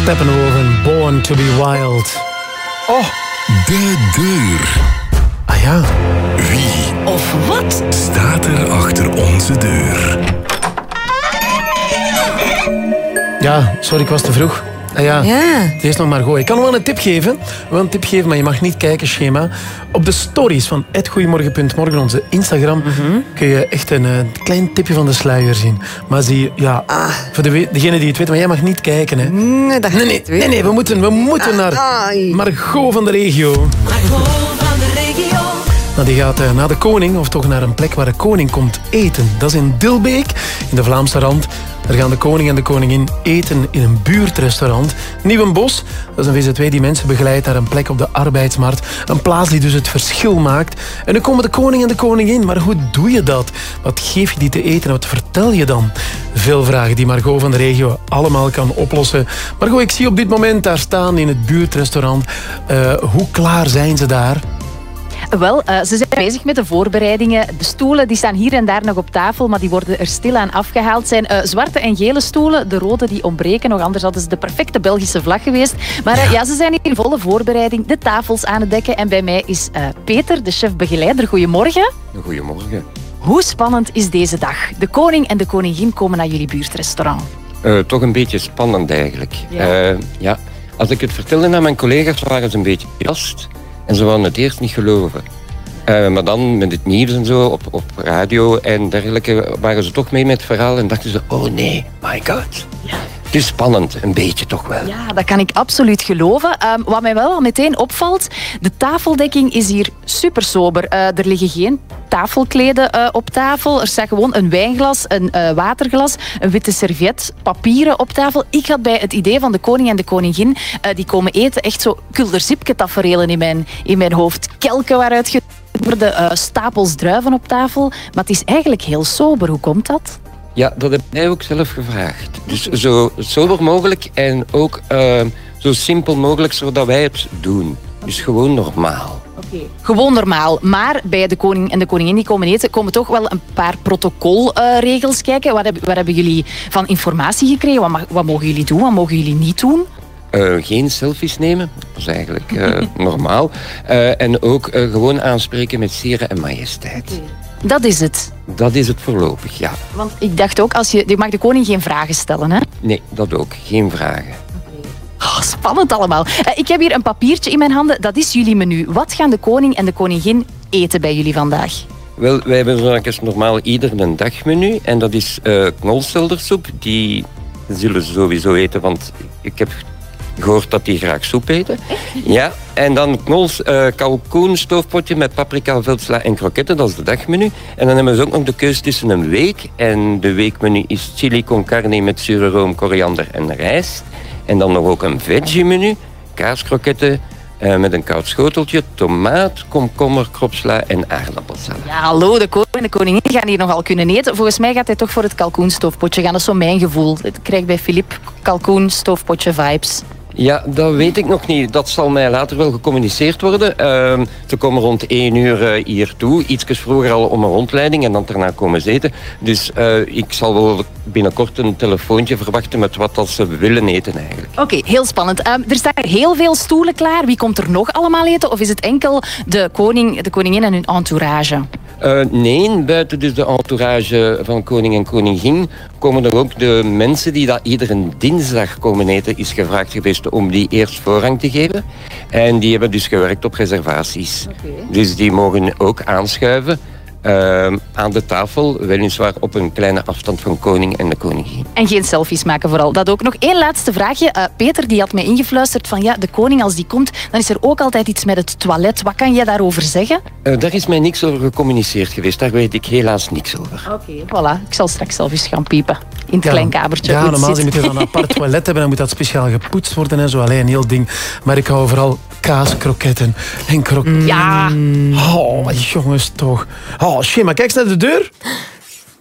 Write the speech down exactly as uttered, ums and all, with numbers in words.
Steppenwolf, Born to be Wild. Oh, de deur. Ah ja. Wie of wat staat er achter onze deur? Ja, sorry, ik was te vroeg. Ah ja, ja. Het is nog maar goed. Ik kan wel een tip geven. Ik wil een tip geven, maar je mag niet kijken, schema. Op de stories van at goeiemorgen punt morgen, onze Instagram, mm-hmm. kun je echt een, een klein tipje van de sluier zien. Maar zie, ja, ah. voor de, degene die het weet, maar jij mag niet kijken. Hè. Nee, dat nee, nee, nee, nee, we moeten, we moeten ah, naar ah, Margot van de regio. Margot van de regio. Nou, die gaat uh, naar de koning, of toch naar een plek waar de koning komt eten. Dat is in Dilbeek, in de Vlaamse rand. Daar gaan de koning en de koningin eten in een buurtrestaurant. Nieuwenbos, dat is een V Z W die mensen begeleidt naar een plek op de arbeidsmarkt. Een plaats die dus het verschil maakt. En nu komen de koning en de koningin. Maar hoe doe je dat? Wat geef je die te eten en wat vertel je dan? Veel vragen die Margot van de regio allemaal kan oplossen. Margot, ik zie op dit moment daar staan in het buurtrestaurant. Uh, hoe klaar zijn ze daar? Wel, uh, ze zijn bezig met de voorbereidingen. De stoelen die staan hier en daar nog op tafel, maar die worden er stilaan afgehaald. Het zijn uh, zwarte en gele stoelen. De rode die ontbreken nog, anders hadden ze de perfecte Belgische vlag geweest. Maar uh, ja, ze zijn hier in volle voorbereiding. De tafels aan het dekken. En bij mij is uh, Peter, de chef-begeleider. Goedemorgen. Goedemorgen. Hoe spannend is deze dag? De koning en de koningin komen naar jullie buurtrestaurant. Uh, toch een beetje spannend eigenlijk. Ja. Uh, ja. Als ik het vertelde aan mijn collega's, waren ze een beetje verrast. En ze wilden het eerst niet geloven. Uh, maar dan met het nieuws en zo, op, op radio en dergelijke, waren ze toch mee met het verhaal en dachten ze, oh nee, my god. Ja. Het is spannend, een beetje toch wel. Ja, dat kan ik absoluut geloven. Um, wat mij wel al meteen opvalt, de tafeldekking is hier super sober. Uh, er liggen geen tafelkleden uh, op tafel. Er staat gewoon een wijnglas, een uh, waterglas, een witte serviet, papieren op tafel. Ik had bij het idee van de koning en de koningin, uh, die komen eten, echt zo kulderzipke taferelen in mijn, in mijn hoofd. Kelken waaruit ge... worden uh, stapels druiven op tafel. Maar het is eigenlijk heel sober. Hoe komt dat? Ja, dat heb jij ook zelf gevraagd. Dus zo sober mogelijk en ook uh, zo simpel mogelijk zodat wij het doen. Dus gewoon normaal. Okay. Gewoon normaal. Maar bij de koning en de koningin die komen eten, komen toch wel een paar protocolregels uh, kijken. Wat, heb, wat hebben jullie van informatie gekregen? Wat, mag, wat mogen jullie doen? Wat mogen jullie niet doen? Uh, geen selfies nemen, dat is eigenlijk uh, normaal. Uh, en ook uh, gewoon aanspreken met zere en majesteit. Okay. Dat is het? Dat is het voorlopig, ja. Want ik dacht ook, als je, je mag de koning geen vragen stellen, hè? Nee, dat ook. Geen vragen. Okay. Oh, spannend allemaal. Uh, ik heb hier een papiertje in mijn handen. Dat is jullie menu. Wat gaan de koning en de koningin eten bij jullie vandaag? Wel, wij hebben zoals normaal ieder een dagmenu. En dat is uh, knolseldersoep. Die zullen ze sowieso eten, want ik heb gehoord dat die graag soep eten. Ja, en dan knols, uh, kalkoen, stoofpotje met paprika, veldsla en kroketten. Dat is de dagmenu. En dan hebben we ook nog de keus tussen een week. En de weekmenu is chili con carne met zure room, koriander en rijst. En dan nog ook een veggie-menu. Kaaskroketten uh, met een koud schoteltje, tomaat, komkommer, kropsla en aardappelsala. Ja, hallo, de koning en de koningin gaan hier nogal kunnen eten. Volgens mij gaat hij toch voor het kalkoenstoofpotje gaan. Dat is zo mijn gevoel. Ik krijg bij Filip kalkoenstoofpotje vibes. Ja, dat weet ik nog niet. Dat zal mij later wel gecommuniceerd worden. Uh, ze komen rond één uur uh, hier toe. Ietsjes vroeger al om een rondleiding en dan daarna komen ze eten. Dus uh, ik zal wel binnenkort een telefoontje verwachten met wat dat ze willen eten eigenlijk. Oké, okay, heel spannend. Um, er staan heel veel stoelen klaar. Wie komt er nog allemaal eten? Of is het enkel de koning, de koningin en hun entourage? Uh, nee, buiten dus de entourage van koning en koningin komen er ook de mensen die dat iedere dinsdag komen eten, is gevraagd geweest om die eerst voorrang te geven. En die hebben dus gewerkt op reservaties. Okay. Dus die mogen ook aanschuiven uh, aan de tafel, weliswaar op een kleine afstand van koning en de koningin. En geen selfies maken vooral. Dat ook. Nog één laatste vraagje. Uh, Peter die had mij ingefluisterd van ja, de koning als die komt, dan is er ook altijd iets met het toilet. Wat kan jij daarover zeggen? Uh, daar is mij niks over gecommuniceerd geweest. Daar weet ik helaas niks over. Oké, okay. Voilà. Ik zal straks zelf eens gaan piepen. In het ja, klein kamertje. Ja, normaal moet je dan een apart toilet hebben. Dan moet dat speciaal gepoetst worden en zo. Allee, een heel ding. Maar ik hou vooral kaaskroketten en kroketten. Ja. Oh, jongens toch. Oh, schema, kijk eens naar de deur.